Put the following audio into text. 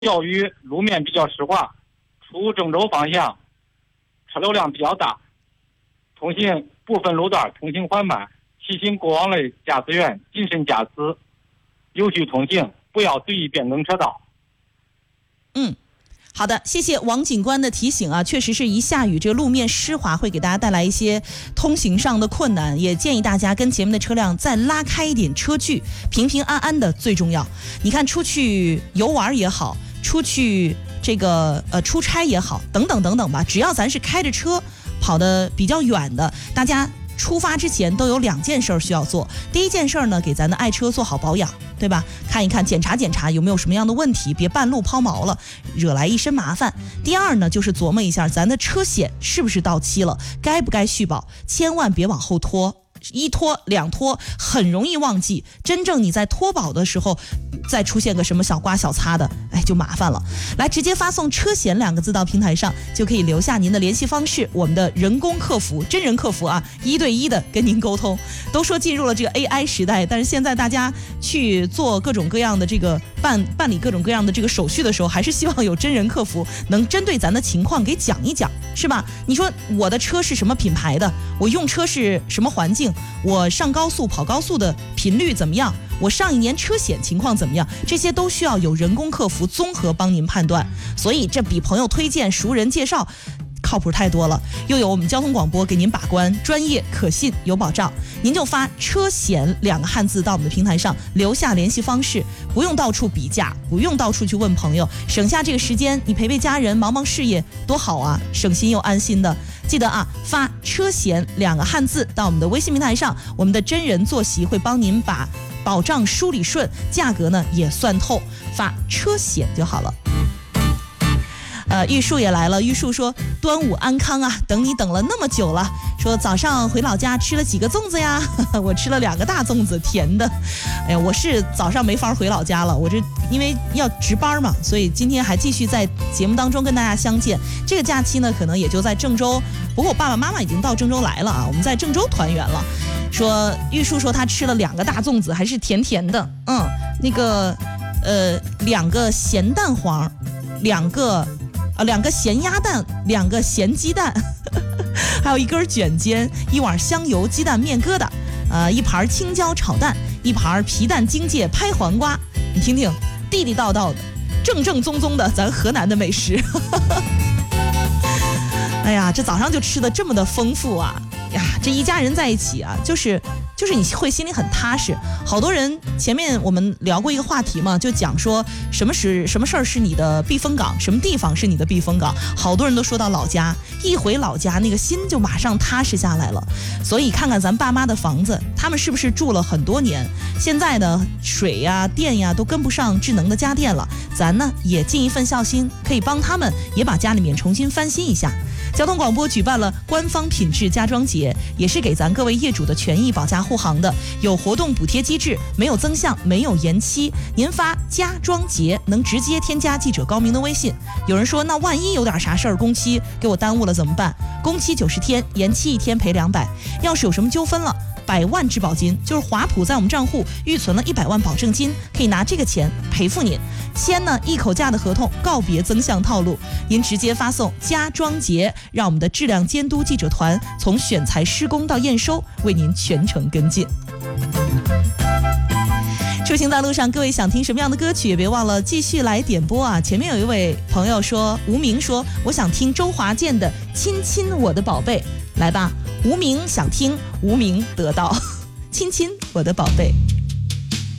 较于路面比较湿滑，出郑州方向车流量比较大，通行部分路段通行缓慢，提醒过往的驾驶员谨慎驾驶，有序通行，不要随意变更车道。 好的，谢谢王警官的提醒啊，确实是一下雨，这个路面湿滑会给大家带来一些通行上的困难，也建议大家跟前面的车辆再拉开一点车距，平平安安的最重要。你看出去游玩也好，出去这个出差也好，等等等等吧，只要咱是开着车跑得比较远的，大家出发之前都有2件事需要做。第一件事呢，给咱的爱车做好保养，对吧？看一看，检查检查有没有什么样的问题，别半路抛锚了，惹来一身麻烦。第二呢，就是琢磨一下咱的车险是不是到期了，该不该续保，千万别往后拖。1拖2拖很容易忘记，真正你在脱保的时候再出现个什么小刮小擦的，就麻烦了。来，直接发送车险2个字到平台上，就可以留下您的联系方式，我们的人工客服，真人客服啊，1对1的跟您沟通。都说进入了这个 AI 时代，但是现在大家去做各种各样的这个办理各种各样的这个手续的时候，还是希望有真人客服能针对咱的情况给讲一讲，是吧？你说我的车是什么品牌的，我用车是什么环境，我上高速跑高速的频率怎么样，我上一年车险情况怎么样，这些都需要有人工客服综合帮您判断。所以这比朋友推荐熟人介绍靠谱太多了，又有我们交通广播给您把关，专业可信有保障。您就发车险2个汉字到我们的平台上，留下联系方式，不用到处比价，不用到处去问朋友，省下这个时间，你陪陪家人，忙忙事业，多好啊，省心又安心的。记得啊，发车险2个汉字到我们的微信平台上，我们的真人坐席会帮您把保障梳理顺，价格呢也算透，发车险就好了。玉树也来了，玉树说端午安康啊，等你等了那么久了，说早上回老家吃了几个粽子呀？我吃了2个大粽子，甜的。哎呀，我是早上没法回老家了，我这因为要值班嘛，所以今天还继续在节目当中跟大家相见。这个假期呢，可能也就在郑州，不过我爸爸妈妈已经到郑州来了啊，我们在郑州团圆了。说玉树说他吃了2个大粽子，还是甜甜的，那个2个咸蛋黄，2个咸鸭蛋，2个咸鸡蛋，还有1根卷煎，1碗香油鸡蛋面疙瘩，1盘青椒炒蛋，1盘皮蛋京芥拍黄瓜。你听听，地地道道的，正正宗宗的咱河南的美食。哎呀，这早上就吃的这么的丰富啊！呀，这一家人在一起啊，就是你会心里很踏实。好多人前面我们聊过一个话题嘛，就讲说什么事儿是你的避风港，什么地方是你的避风港。好多人都说到老家，一回老家那个心就马上踏实下来了。所以看看咱爸妈的房子，他们是不是住了很多年？现在呢，水呀、电呀都跟不上智能的家电了，咱呢也尽一份孝心，可以帮他们也把家里面重新翻新一下。交通广播举办了官方品质家装节，也是给咱各位业主的权益保驾护航的，有活动补贴机制，没有增项，没有延期。您发家装节能直接添加记者高明的微信。有人说那万一有点啥事儿，工期给我耽误了怎么办？工期90天，延期1天赔200。要是有什么纠纷了，100万质保金，就是华普在我们账户预存了100万保证金，可以拿这个钱赔付您。签呢1口价的合同，告别增项套路。您直接发送家装节，让我们的质量监督记者团从选材施工到验收为您全程跟进。出行在路上，各位想听什么样的歌曲也别忘了继续来点播啊！前面有一位朋友说，无名说我想听周华健的亲亲我的宝贝，来吧，无名想听，无名得到亲亲我的宝贝。